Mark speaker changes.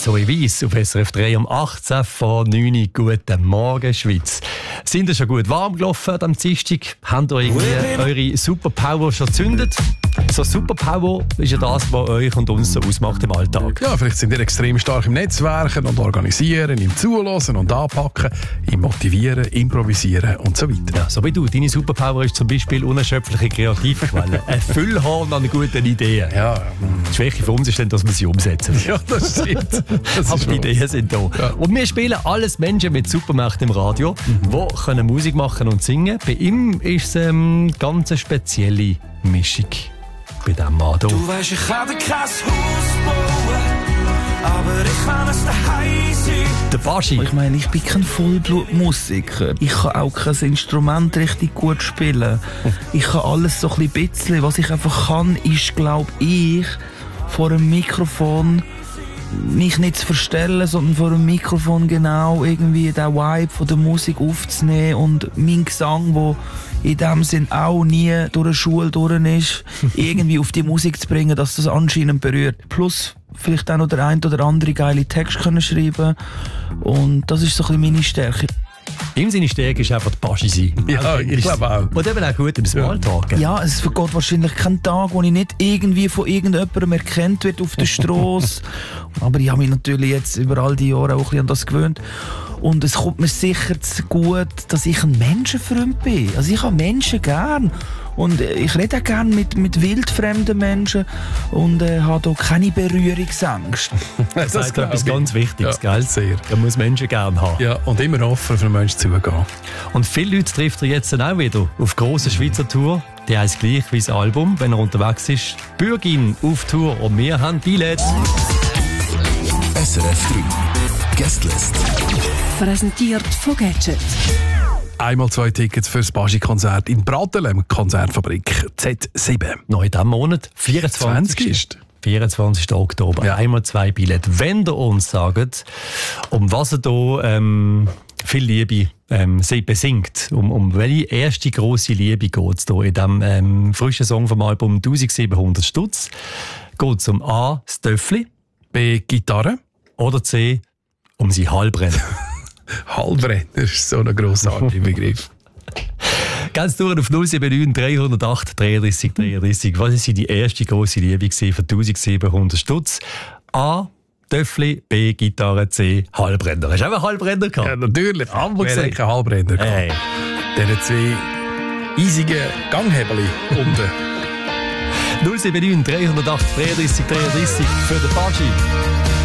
Speaker 1: Zoe Weiss auf SRF 3 um 18 vor 9 Uhr. Guten Morgen, Schweiz. Sind ihr schon gut warm gelaufen am Dienstag? Habt ihr irgendwie eure Superpower schon gezündet? So Superpower ist ja das, was euch und uns so ausmacht im Alltag.
Speaker 2: Ja, vielleicht sind ihr extrem stark im Netzwerken und Organisieren, im Zulassen und Anpacken, im Motivieren, Improvisieren und so weiter.
Speaker 1: Ja, so wie du. Deine Superpower ist zum Beispiel unerschöpfliche Kreativquelle. Ein Füllhorn an guten Ideen.
Speaker 2: Ja.
Speaker 1: Die Schwäche für uns ist dann, dass wir sie umsetzen.
Speaker 2: Ja, das stimmt. Das
Speaker 1: Aber die Ideen sind da.
Speaker 2: Ja.
Speaker 1: Und wir spielen alles Menschen mit Supermächten im Radio, die können Musik machen und singen. Bei ihm ist es eine ganz spezielle Mischung. Bei diesem Mann hier.
Speaker 3: Du weisst, ich kann dir kein Haus bauen, aber ich kann es daheim sein.
Speaker 1: Der Baschi.
Speaker 4: Ich meine, ich bin kein Vollblutmusiker. Ich kann auch kein Instrument richtig gut spielen. Ich kann alles so ein bisschen. Was ich einfach kann, ist, glaube ich, vor einem Mikrofon mich nicht zu verstellen, sondern vor einem Mikrofon genau irgendwie den Vibe von der Musik aufzunehmen und mein Gesang, der in dem Sinn auch nie durch eine Schule durch ist, irgendwie auf die Musik zu bringen, dass das anscheinend berührt. Plus vielleicht auch noch der ein oder andere geile Text können schreiben, und das ist so ein bisschen meine Stärke.
Speaker 1: Ihm seine Stärke ist einfach die Baschi sein.
Speaker 2: Ja, ich glaube auch.
Speaker 1: Und eben auch gut im Smalltalk.
Speaker 4: Ja, es vergeht wahrscheinlich keinen Tag, wo ich nicht irgendwie von irgendjemandem erkannt wird auf der Strasse. Aber ich habe mich natürlich jetzt über all die Jahre auch ein bisschen an das gewöhnt. Und es kommt mir sicher zu gut, dass ich ein Menschenfreund bin. Also ich habe Menschen gern. Und ich rede auch gerne mit wildfremden Menschen und habe da keine Berührungsängste.
Speaker 1: Das ist etwas ganz Wichtiges,
Speaker 2: ja,
Speaker 1: gell?
Speaker 2: sehr.
Speaker 1: Man muss Menschen gerne haben.
Speaker 2: Ja, und immer offen für einen Menschen zugehen.
Speaker 1: Und viele Leute trifft er jetzt dann auch wieder auf grosser Schweizer Tour. Die heisst gleich wie das Album, wenn er unterwegs ist. Bürgin auf Tour und wir haben Billett.
Speaker 5: SRF 3 Guestlist.
Speaker 6: Präsentiert von Gadget.
Speaker 2: Einmal 2 Tickets für das Baschi-Konzert in Bratelem, Konzertfabrik Z7.
Speaker 1: Noch in diesem Monat,
Speaker 2: 20 ist.
Speaker 1: 24. Oktober.
Speaker 2: Ja.
Speaker 1: Einmal 2 Billette. Wenn ihr uns sagt, um was er hier viel Liebe sie besingt, um welche erste grosse Liebe geht es hier in diesem frischen Song vom Album 1700 Stutz, geht es um A, das Töffli,
Speaker 2: B, Gitarre.
Speaker 1: oder C, um sie Halbrennen.
Speaker 2: Halbrenner ist so ein grossartiger Begriff.
Speaker 1: Ganz durch auf 079 308 33 33. Was war die erste grosse Liebe für 1700 Stutz? A, Töffli, B, Gitarre, C, Halbrenner. Hast du auch einen Halbrenner gehabt?
Speaker 2: Ja, natürlich.
Speaker 1: Aber
Speaker 2: Wer
Speaker 1: gesehen.
Speaker 2: hat keinen Halbrenner gehabt?
Speaker 1: Hey.
Speaker 2: Diese 2 eisigen Ganghebel unten.
Speaker 1: 079 308 33 33 für den Baschi.